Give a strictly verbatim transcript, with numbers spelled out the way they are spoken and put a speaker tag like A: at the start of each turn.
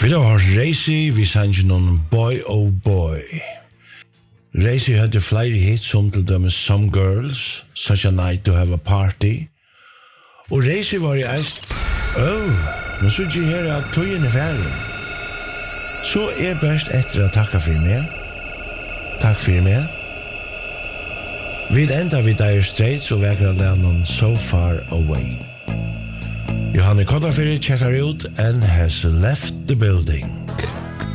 A: Vi da har Racy, vi sanns noen Boy Oh Boy. Racy hadde flere hits som til dømes Some Girls, Such a Night to Have a Party. Og Racy var i eist, oh, nå synes jeg her at tøyen er ferdig. Så er best etter å takke for meg. Takk for meg. Vi enda vid Dire Straits og vekker lennon So Far Away. Johanne Kottafiri checkar ut and has left the building.